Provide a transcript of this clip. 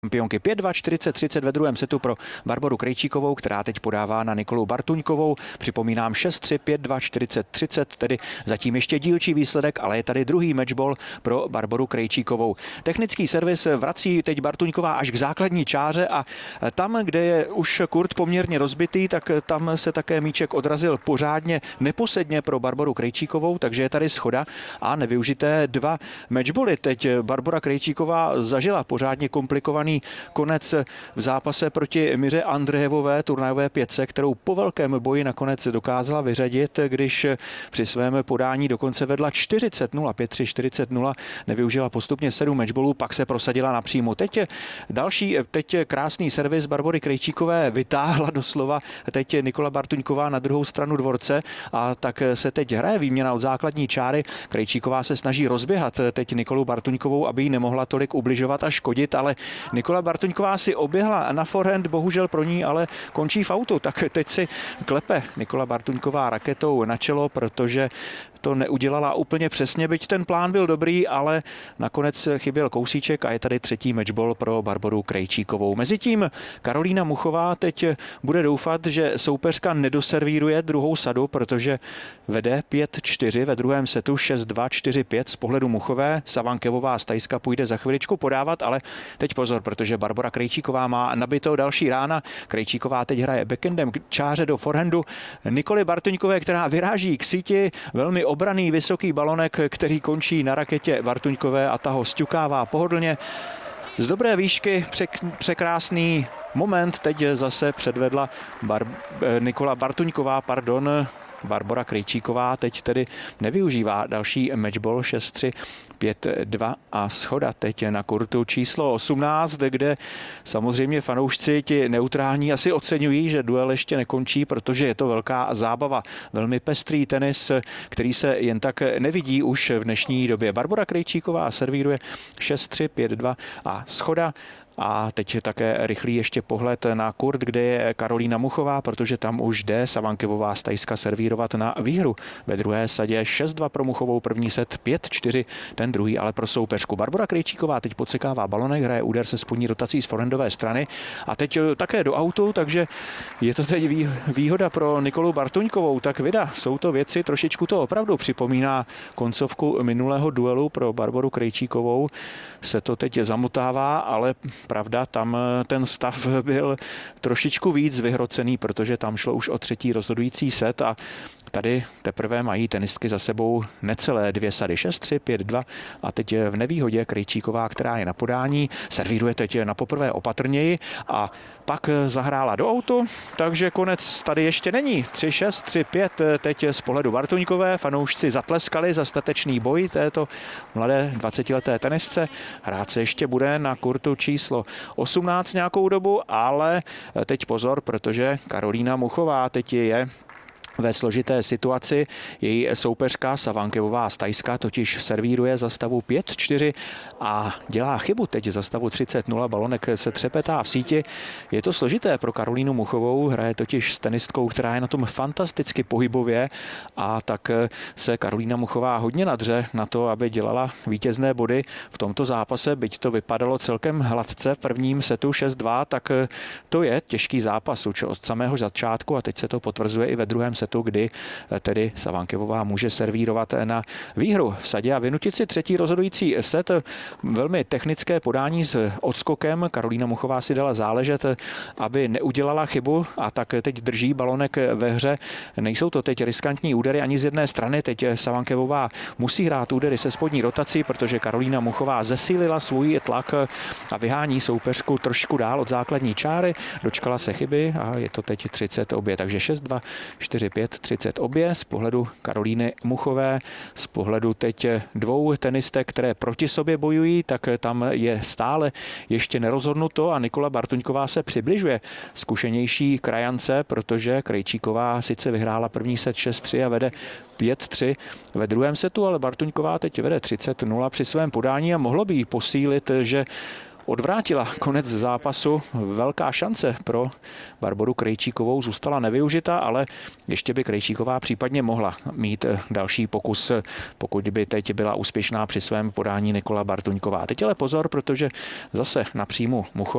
Šampionky 5-2, 40-30 ve druhém setu pro Barboru Krejčíkovou, která teď podává na Nikolu Bartuňkovou. Připomínám 6-3, 5-2, 40-30, tedy zatím ještě dílčí výsledek, ale je tady druhý matchball pro Barboru Krejčíkovou. Technický servis vrací teď Bartuňková až k základní čáře a tam, kde je už kurt poměrně rozbitý, tak tam se také míček odrazil pořádně neposedně pro Barboru Krejčíkovou, takže je tady schoda a nevyužité dva matchbally. Teď Barbora Krejčíková zažila pořádně komplikovaný konec v zápase proti Miře Andrejevové, turnajové pětce, kterou po velkém boji nakonec dokázala vyřadit, když při svém podání dokonce vedla 40-0, 5-3, 40-0, nevyužila postupně 7 matchballů, pak se prosadila napřímo. Teď krásný servis Barbory Krejčíkové vytáhla doslova teď Nikola Bartuňková na druhou stranu dvorce a tak se teď hraje výměna od základní čáry. Krejčíková se snaží rozběhat teď Nikolu Bartuňkovou, aby jí nemohla tolik ubližovat a škodit, ale Nikola Bartuňková si oběhla na forehand, bohužel pro ní ale končí v autu, tak teď si klepe Nikola Bartuňková raketou na čelo, protože to neudělala úplně přesně, byť ten plán byl dobrý, ale nakonec chyběl kousíček a je tady třetí matchball pro Barboru Krejčíkovou. Mezitím Karolína Muchová teď bude doufat, že soupeřka nedoservíruje druhou sadu, protože vede 5-4 ve druhém setu, 6-2, 4-5 z pohledu Muchové. Savankevová z Thajska půjde za chviličku podávat, ale teď pozor, protože Barbora Krejčíková má nabito další rána. Krejčíková teď hraje backendem k čáře do forehandu Nikoly Bartuňkové, která vyráží k síti, velmi obraný vysoký balonek, který končí na raketě Bartuňkové a ta ho sťukává pohodlně. Z dobré výšky překrásný moment teď zase předvedla Nikola Bartuňková, Barbora Krejčíková teď tedy nevyužívá další matchball 6-3, 5-2 a schoda teď na kurtu číslo 18, kde samozřejmě fanoušci ti neutrální asi oceňují, že duel ještě nekončí, protože je to velká zábava. Velmi pestrý tenis, který se jen tak nevidí už v dnešní době. Barbora Krejčíková servíruje 6-3, 5-2 a schoda. A teď je také rychlý ještě pohled na kurt, kde je Karolína Muchová, protože tam už jde Savankevová z Thajska servírovat na výhru. Ve druhé sadě 6-2 pro Muchovou, první set 5-4, ten druhý ale pro soupeřku. Barbora Krejčíková teď podsekává balonek, hraje úder se spodní rotací z forehandové strany a teď také do autu, takže je to teď výhoda pro Nikolu Bartuňkovou. Tak vida, jsou to věci, trošičku to opravdu připomíná koncovku minulého duelu pro Barboru Krejčíkovou. Se to teď zamotává, ale pravda, tam ten stav byl trošičku víc vyhrocený, protože tam šlo už o třetí rozhodující set a tady teprve mají tenistky za sebou necelé dvě sady, 6-3, 5-2 a teď je v nevýhodě Krejčíková, která je na podání, servíruje teď na poprvé opatrněji a pak zahrála do autu, takže konec tady ještě není. 3-6, 3-5 teď z pohledu Bartuňkové, fanoušci zatleskali za statečný boj této mladé 20leté tenisce. Hrát se ještě bude na kurtu číslo 18 nějakou dobu, ale teď pozor, protože Karolína Muchová teď je ve složité situaci. Její soupeřka Savankevová z Thajska totiž servíruje za stavu 5-4 a dělá chybu teď za stavu 30-0. Balonek se třepetá v síti. Je to složité pro Karolínu Muchovou, hraje totiž s tenistkou, která je na tom fantasticky pohybově a tak se Karolína Muchová hodně nadře na to, aby dělala vítězné body v tomto zápase. Byť to vypadalo celkem hladce v prvním setu 6-2, tak to je těžký zápas už od samého začátku a teď se to potvrzuje i ve druhém setu, kdy tedy Savankevová může servírovat na výhru v sadě a vynutit si třetí rozhodující set. Velmi technické podání s odskokem. Karolína Muchová si dala záležet, aby neudělala chybu a tak teď drží balonek ve hře. Nejsou to teď riskantní údery ani z jedné strany. Teď Savankevová musí hrát údery se spodní rotací, protože Karolína Muchová zesílila svůj tlak a vyhání soupeřku trošku dál od základní čáry. Dočkala se chyby a je to teď 30 obě, takže 6-2, 4-5, 30 obě z pohledu Karolíny Muchové, z pohledu teď dvou tenistek, které proti sobě bojují, tak tam je stále ještě nerozhodnuto a Nikola Bartuňková se přibližuje zkušenější krajance, protože Krejčíková sice vyhrála první set 6-3 a vede 5-3 ve druhém setu, ale Bartuňková teď vede 30-0 při svém podání a mohlo by jí posílit, že odvrátila konec zápasu. Velká šance pro Barboru Krejčíkovou zůstala nevyužita, ale ještě by Krejčíková případně mohla mít další pokus, pokud by teď byla úspěšná při svém podání Nikola Bartuňková. Teď ale pozor, protože zase na příjmu Muchová